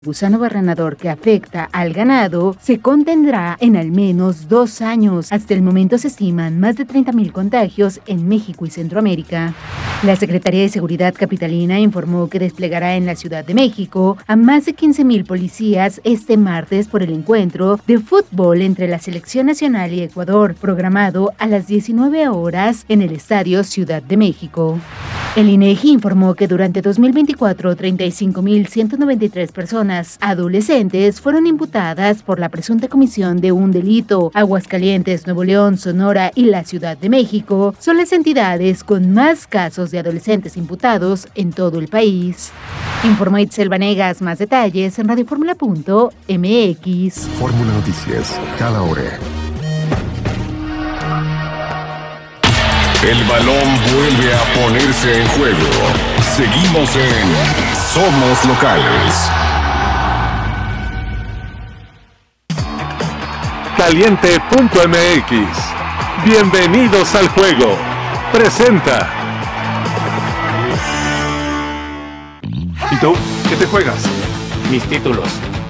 gusano barrenador que afecta al ganado se contendrá en al menos 2 años. Hasta el momento se estiman más de 30.000 contagios en México y Centroamérica. La Secretaría de Seguridad Capitalina informó que desplegará en la Ciudad de México a más de 15.000 policías este martes por el encuentro de fútbol entre la Selección Nacional y Ecuador, programado a las 19 horas en el Estadio Ciudad de México. El INEGI informó que durante 2024, 35.193 personas adolescentes fueron imputadas por la presunta comisión de un delito. Aguascalientes, Nuevo León, Sonora y la Ciudad de México son las entidades con más casos de adolescentes imputados en todo el país. Informó Itzel Vanegas. Más detalles en radioformula.mx. Fórmula Noticias, cada hora. El balón vuelve a ponerse en juego. Seguimos en Somos Locales. Caliente.mx. Bienvenidos al juego. Presenta. ¿Y tú? ¿Qué te juegas? Mis títulos.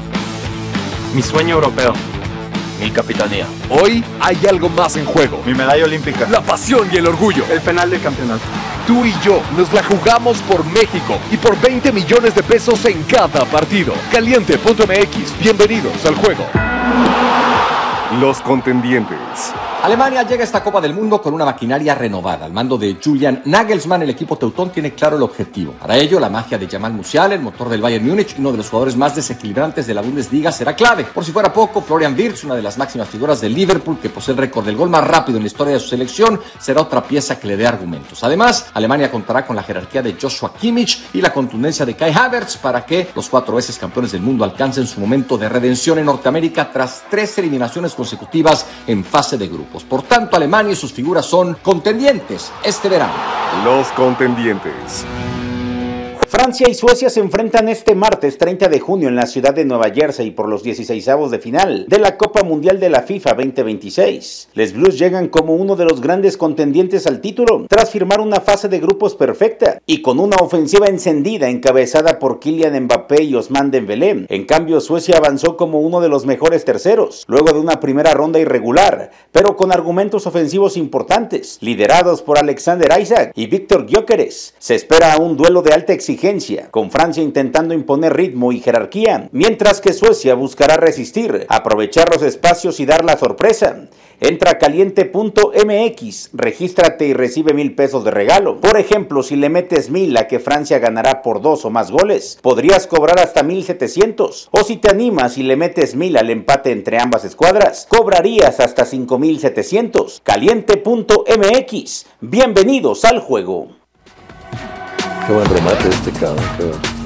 Mi sueño europeo. Mi capitanía. Hoy hay algo más en juego. Mi medalla olímpica. La pasión y el orgullo. El penal del campeonato. Tú y yo nos la jugamos por México y por 20 millones de pesos en cada partido. Caliente.mx. Bienvenidos al juego. Los contendientes. Alemania llega a esta Copa del Mundo con una maquinaria renovada. Al mando de Julian Nagelsmann, el equipo teutón tiene claro el objetivo. Para ello, la magia de Jamal Musiala, el motor del Bayern Múnich, uno de los jugadores más desequilibrantes de la Bundesliga, será clave. Por si fuera poco, Florian Wirtz, una de las máximas figuras del Liverpool, que posee el récord del gol más rápido en la historia de su selección, será otra pieza que le dé argumentos. Además, Alemania contará con la jerarquía de Joshua Kimmich y la contundencia de Kai Havertz para que los 4 veces campeones del mundo alcancen su momento de redención en Norteamérica tras 3 eliminaciones consecutivas en fase de grupos. Por tanto, Alemania y sus figuras son contendientes este verano. Los contendientes. Francia y Suecia se enfrentan este martes 30 de junio en la ciudad de Nueva Jersey por los 16avos de final de la Copa Mundial de la FIFA 2026. Les Blues llegan como uno de los grandes contendientes al título tras firmar una fase de grupos perfecta y con una ofensiva encendida encabezada por Kylian Mbappé y Ousmane Dembélé. En cambio, Suecia avanzó como uno de los mejores terceros, luego de una primera ronda irregular, pero con argumentos ofensivos importantes, liderados por Alexander Isak y Víctor Gyökeres. Se espera un duelo de alta exigencia, con Francia intentando imponer ritmo y jerarquía, mientras que Suecia buscará resistir, aprovechar los espacios y dar la sorpresa. Entra a caliente.mx, regístrate y recibe 1,000 pesos de regalo. Por ejemplo, si le metes 1,000 a que Francia ganará por 2 o más goles, podrías cobrar hasta 1,700. O si te animas y le metes 1,000 al empate entre ambas escuadras, cobrarías hasta 5,700. Caliente.mx, bienvenidos al juego. Qué buen remate cabrón.